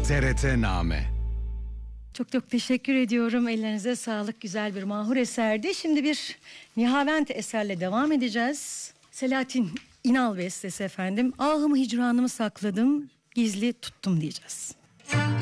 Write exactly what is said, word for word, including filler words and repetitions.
T R T Name. Çok çok teşekkür ediyorum. Ellerinize sağlık. Güzel bir mahur eserdi. Şimdi bir Nihavent eserle devam edeceğiz. Selahattin İnal bestesi efendim. Ahımı hicranımı sakladım, gizli tuttum diyeceğiz.